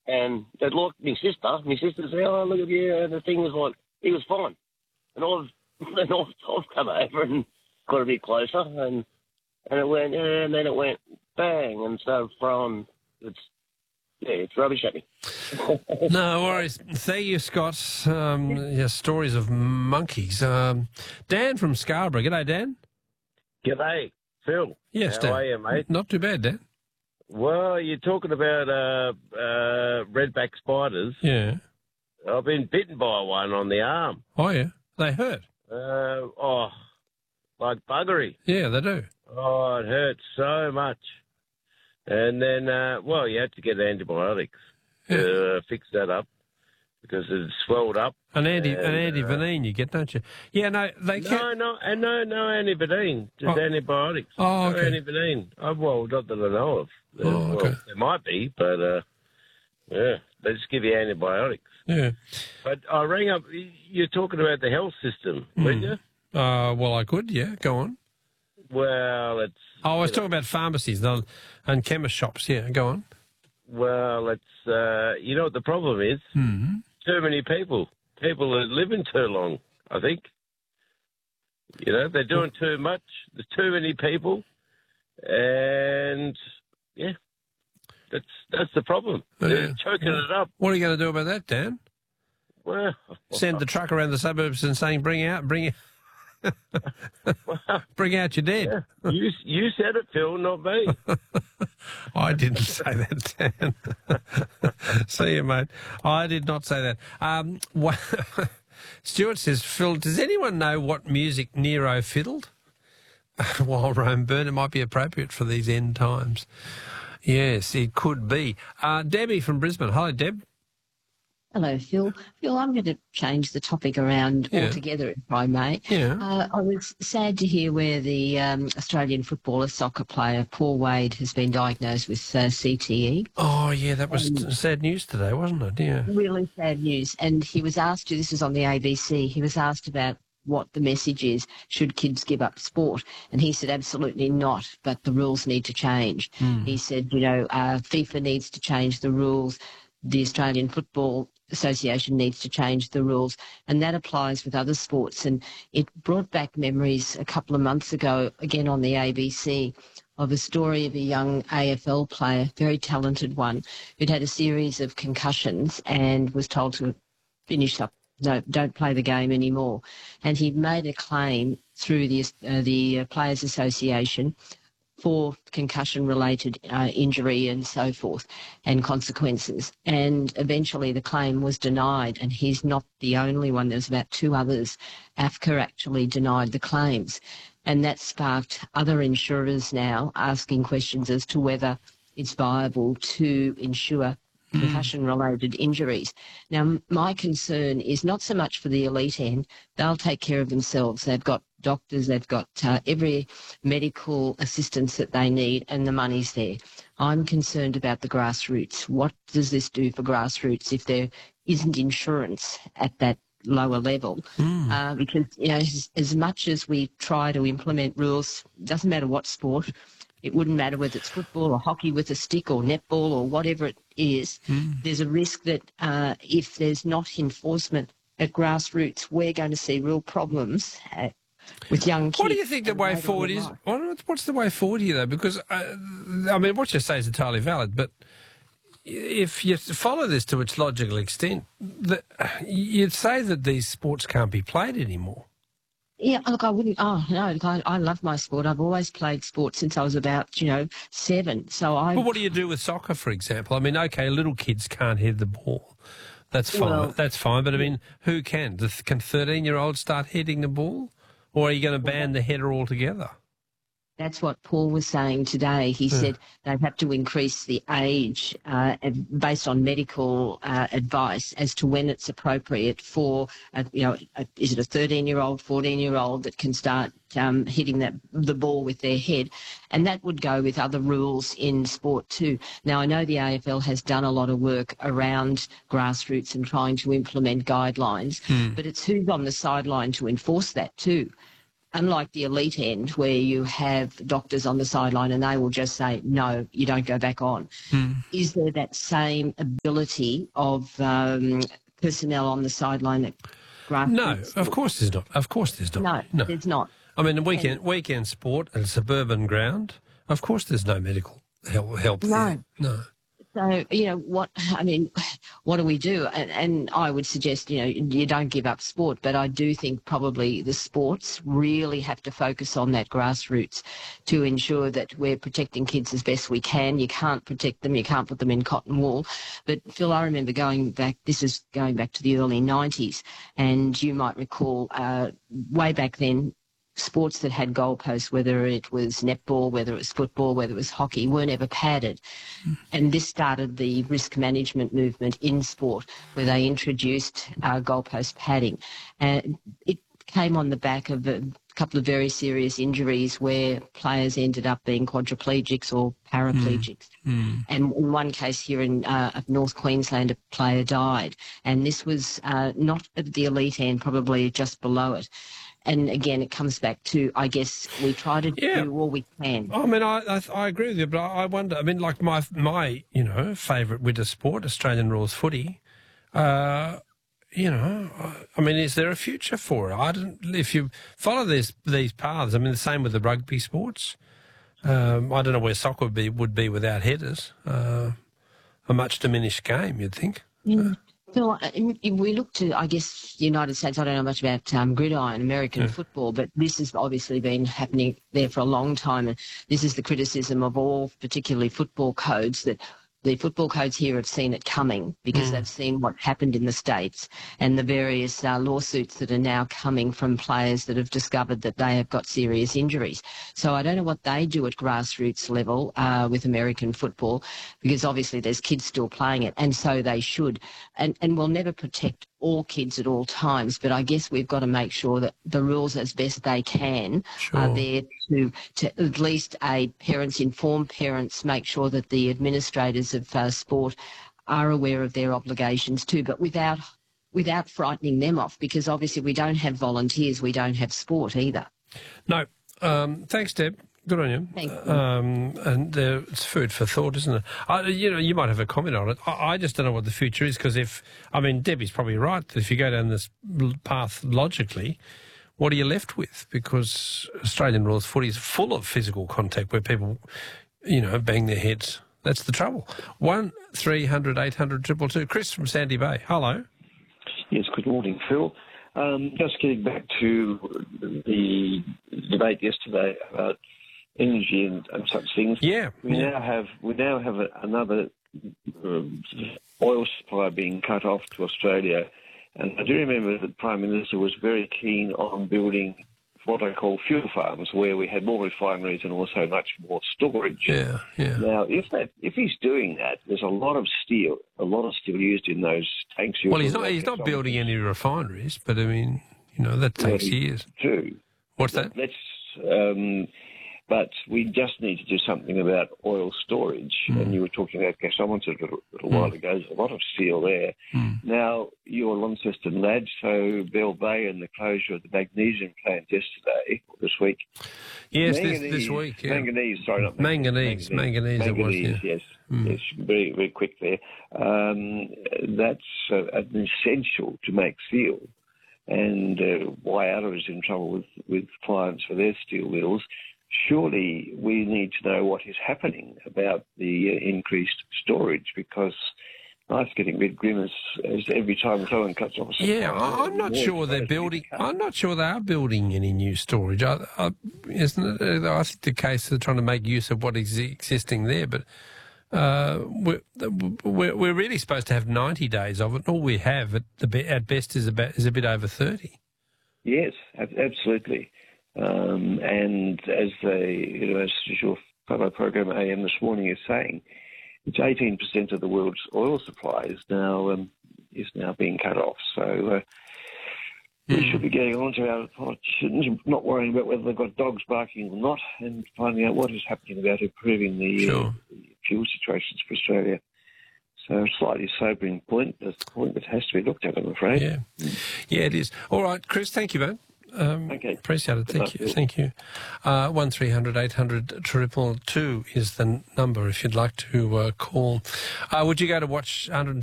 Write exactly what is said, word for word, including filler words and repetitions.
And they looked, my sister, my sister said, oh, look at you, and the thing was like, he was fine. And I've, and I've, I've come over and got a bit closer, and and it went, yeah, and then it went bang, and so from, it's, yeah, it's rubbish at me. No worries. Thank you, Scott. Um, yeah, stories of monkeys. Um, Dan from Scarborough. G'day, Dan. G'day, Phil. Yes, How Dan. are you, mate? Not too bad, Dan. Well, you're talking about uh, uh, redback spiders. Yeah. I've been bitten by one on the arm. Oh, yeah. They hurt. Uh, oh, like buggery. Yeah, they do. Oh, it hurts so much. And then, uh, well, you had to get antibiotics Yeah. to uh, fix that up because it swelled up. An anti, and, an antivenin you get, don't you? Yeah, no, they No, can't. no, and no, no antibiotic, just Oh. antibiotics. Oh, No okay. antibiotic. Oh, well, not that I know of. Uh, Oh, okay. Well, there might be, but uh, yeah, they just give you antibiotics. Yeah. But I rang up. You're talking about the health system, weren't you? Uh, well, I could, yeah. Go on. Well, it's Oh, I was you know, talking about pharmacies the- and chemist shops. Yeah, go on. well, it's uh, you know what the problem is? Mm-hmm. Too many people. People are living too long. I think. You know, they're doing too much. There's too many people, and yeah, that's that's the problem. They're Yeah. choking it up. What are you going to do about that, Dan? Well, Send the truck around the suburbs and saying, bring out, bring bring out your dead. you you said it, Phil, not me. I didn't say that, Dan. See you, mate. I did not say that. Um, wha- Stuart says, Phil, does anyone know what music Nero fiddled while Rome burned? It might be appropriate for these end times. Yes, it could be. Uh, Debbie from Brisbane. Hello, Deb. Hello, Phil. Phil, I'm going to change the topic around Yeah. altogether, if I may. Yeah. Uh, I was sad to hear where the um, Australian footballer, soccer player, Paul Wade, has been diagnosed with uh, C T E. Oh, yeah, that was sad news today, wasn't it? Yeah. Really sad news. And he was asked to, this was on the A B C, he was asked about what the message is, should kids give up sport? And he said, absolutely not, but the rules need to change. Mm. He said, you know, uh, FIFA needs to change the rules. The Australian Football Association needs to change the rules, and that applies with other sports. And it brought back memories a couple of months ago, again on the A B C, of a story of a young A F L player, very talented one, who'd had a series of concussions and was told to finish up, no, don't play the game anymore. And he made a claim through the, uh, the Players Association for concussion-related uh, injury and so forth and consequences. And eventually the claim was denied, and he's not the only one. There's about two others. A F C A actually denied the claims. And that sparked other insurers now asking questions as to whether it's viable to insure concussion-related injuries. Now, my concern is not so much for the elite end. They'll take care of themselves. They've got doctors, they've got uh, every medical assistance that they need, and the money's there. I'm concerned about the grassroots. What does this do for grassroots if there isn't insurance at that lower level? Mm. Uh, because, you know, as, as much as we try to implement rules, doesn't matter what sport, it wouldn't matter whether it's football or hockey with a stick or netball or whatever it is, Mm. there's a risk that uh, if there's not enforcement at grassroots, we're going to see real problems uh, with young kids. What do you think the way later forward in is? life. What- What's the way forward here, though? Because, uh, I mean, what you say is entirely valid, but if you follow this to its logical extent, the, you'd say that these sports can't be played anymore. Yeah, look, I wouldn't. Oh no, look, I, I love my sport. I've always played sport since I was about, you know, seven. So I. But what do you do with soccer, for example? I mean, okay, little kids can't head the ball. That's fine. Well, That's fine. But I mean, who can? Does- Can thirteen-year-olds start heading the ball, or are you going to ban the header altogether? That's what Paul was saying today. He Yeah. said they'd have to increase the age uh, and based on medical uh, advice as to when it's appropriate for, a, you know, a, is it a thirteen-year-old, fourteen-year-old that can start um, hitting that the ball with their head, and that would go with other rules in sport too. Now, I know the A F L has done a lot of work around grassroots and trying to implement guidelines, Hmm. but it's who's on the sideline to enforce that too. unlike the elite end where you have doctors on the sideline and they will just say, no, you don't go back on. Mm. Is there that same ability of um, personnel on the sideline that grassroots? No, of course there's not. Of course there's not. No, No. there's not. I mean, a weekend, weekend sport at a suburban ground, of course there's no medical help, help No. there. No. So, you know, what, I mean, what do we do? And, and I would suggest, you know, you don't give up sport, but I do think probably the sports really have to focus on that grassroots to ensure that we're protecting kids as best we can. You can't protect them, you can't put them in cotton wool. But, Phil, I remember going back, this is going back to the early nineties, and you might recall uh, way back then, sports that had goalposts, whether it was netball, whether it was football, whether it was hockey, weren't ever padded. Mm. And this started the risk management movement in sport, where they introduced uh, goalpost padding. And it came on the back of a couple of very serious injuries where players ended up being quadriplegics or paraplegics. Mm. Mm. And in one case here in uh, North Queensland, a player died. And this was uh, not at the elite end, probably just below it. And again, it comes back to, I guess, we try to yeah. do all we can. I mean, I, I I agree with you, but I wonder. I mean, like my my you know favourite winter sport, Australian rules footy. Uh, you know, I mean, is there a future for it? I don't. If you follow these these paths, I mean, the same with the rugby sports. Um, I don't know where soccer would be would be without headers. Uh, a much diminished game, you'd think. Mm. Phil, we look to, I guess, the United States. I don't know much about um, gridiron, American yeah. football, but this has obviously been happening there for a long time. And this is the criticism of all, particularly football codes, that the football codes here have seen it coming because mm. they've seen what happened in the States and the various uh, lawsuits that are now coming from players that have discovered that they have got serious injuries. So I don't know what they do at grassroots level uh, with American football, because obviously there's kids still playing it, and so they should. And, and we'll never protect all kids at all times, but I guess we've got to make sure that the rules as best they can sure. are there to, to at least aid parents, inform parents, make sure that the administrators of uh, sport are aware of their obligations too, but without without frightening them off, because obviously we don't have volunteers, we don't have sport either. No. Um, thanks, Deb. Good on you. Thank you. Um, and uh, it's food for thought, isn't it? I, you know, you might have a comment on it. I, I just don't know what the future is, because if, I mean, Debbie's probably right. If you go down this path logically, what are you left with? Because Australian rules footy is full of physical contact where people, you know, bang their heads. That's the trouble. One three hundred eight hundred triple two. Chris from Sandy Bay. Hello. Yes. Good morning, Phil. Um, just getting back to the debate yesterday about energy and, and such things. Yeah, we yeah. now have we now have a, another um, oil supply being cut off to Australia, and I do remember that the Prime Minister was very keen on building what I call fuel farms, where we had more refineries and also much more storage. Yeah, yeah. Now, if that if he's doing that, there's a lot of steel, a lot of steel used in those tanks. Well, he's not he's not building any refineries, but I mean, you know, that takes well, years. True. What's that? That's. Um, But we just need to do something about oil storage. Mm. And you were talking about gasometers a little, little mm. while ago. There's a lot of steel there. Mm. Now, you're Launceston lad, so Bell Bay and the closure of the magnesium plant yesterday, or this week. Yes, this, this week. Yeah. Manganese, sorry, not manganese. Manganese, manganese, manganese, it was, yeah. yes. Mm. Yes, very, very quick there. Um, that's uh, an essential to make steel. And uh, Whyalla is in trouble with, with clients for their steel mills. Surely we need to know what is happening about the uh, increased storage, because life's getting a bit grim as, as every time someone cuts off a supply. Yeah, I'm not sure they're building. I'm not sure they are building any new storage. I, I, isn't it? I think the case they're trying to make use of what is existing there, but uh, we're, we're we're really supposed to have ninety days of it. All we have at the at best is about is a bit over thirty. Yes, absolutely. Um, and as the, you know, as your fellow program A M this morning is saying, it's eighteen percent of the world's oil supply is now um, is now being cut off. So uh, mm. we should be getting on to our politicians, not worrying about whether they've got dogs barking or not, and finding out what is happening about improving the, sure. uh, the fuel situations for Australia. So a slightly sobering point, a point that has to be looked at, I'm afraid. Yeah, yeah, it is. All right, Chris, thank you, man. Um, Okay. Appreciate it. Good Thank luck, you. Phil. Thank you. Uh, one three hundred eight hundred triple two is the number if you'd like to uh, call. Uh, would you go to watch one hundred